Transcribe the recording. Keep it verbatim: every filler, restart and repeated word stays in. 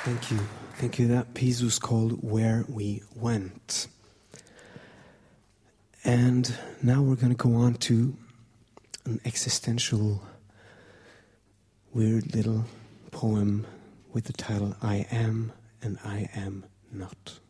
Thank you. Thank you. That piece was called Where We Went. And now we're going to go on to an existential, weird little poem with the title I Am and I Am Not.